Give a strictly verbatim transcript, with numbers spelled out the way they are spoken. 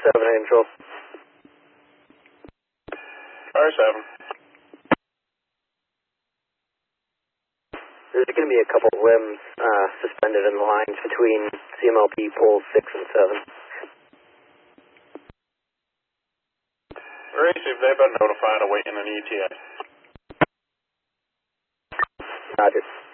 seven, Angel. R seven. There's going to be a couple of limbs uh, suspended in the lines between C M L P poles six and seven. Received, they've been notified awaiting an E T A. Roger.